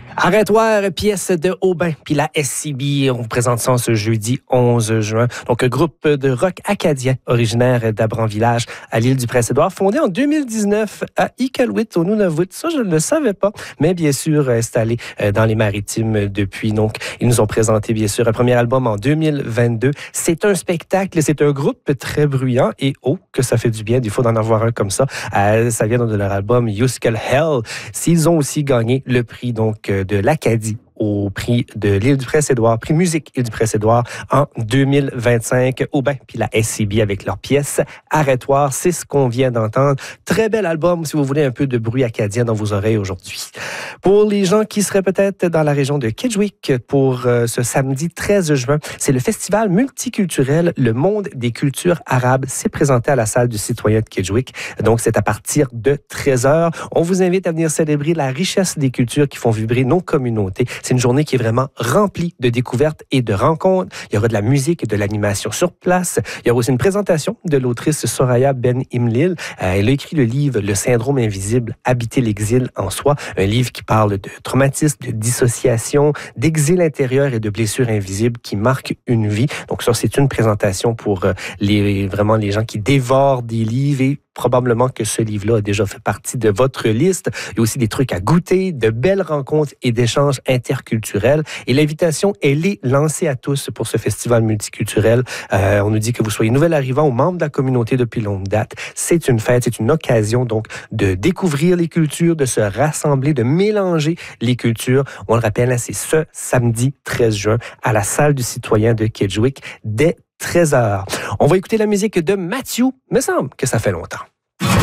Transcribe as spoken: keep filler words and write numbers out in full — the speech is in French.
Arrêtoir, pièce de Aubin, puis la S C B, on vous présente ça ce jeudi onze juin. Donc, un groupe de rock acadien originaire d'Abran-Village à l'île du Prince-Édouard, fondé en deux mille dix-neuf à Iqaluit, au Nunavut. Ça, je ne le savais pas, mais bien sûr installé dans les Maritimes depuis. Donc, ils nous ont présenté, bien sûr, un premier album en deux mille vingt-deux. C'est un spectacle, c'est un groupe très bruyant et oh, que ça fait du bien, des fois d'en avoir un comme ça. Euh, ça vient de leur album Yuskal Hell. S'ils ont aussi gagné le prix, donc, de l'Acadie au prix de l'île du Prince-Édouard, prix musique île du Prince-Édouard en deux mille vingt-cinq. Aubin puis la S C B avec leur pièce Arrêtoir, c'est ce qu'on vient d'entendre. Très bel album si vous voulez un peu de bruit acadien dans vos oreilles aujourd'hui. Pour les gens qui seraient peut-être dans la région de Kedgewick pour euh, ce samedi treize juin, c'est le festival multiculturel Le Monde des cultures arabes. C'est présenté à la salle du citoyen de Kedgewick. Donc, c'est à partir de treize heures. On vous invite à venir célébrer la richesse des cultures qui font vibrer nos communautés. C'est une journée qui est vraiment remplie de découvertes et de rencontres. Il y aura de la musique et de l'animation sur place. Il y aura aussi une présentation de l'autrice Soraya Ben Imlil. Euh, elle a écrit le livre Le syndrome invisible, habiter l'exil en soi. Un livre qui parle de traumatisme, de dissociation, d'exil intérieur et de blessures invisibles qui marquent une vie. Donc ça, c'est une présentation pour euh, les, vraiment les gens qui dévorent des livres et probablement que ce livre-là a déjà fait partie de votre liste. Il y a aussi des trucs à goûter, de belles rencontres et d'échanges interculturels. Et l'invitation, elle est lancée à tous pour ce festival multiculturel. Euh, on nous dit que vous soyez nouvel arrivant ou membre de la communauté depuis longue date. C'est une fête, c'est une occasion donc de découvrir les cultures, de se rassembler, de mélanger les cultures. On le rappelle, c'est ce samedi treize juin à la salle du citoyen de Kedgewick dès treize heures. On va écouter la musique de Mathieu. Me semble que ça fait longtemps.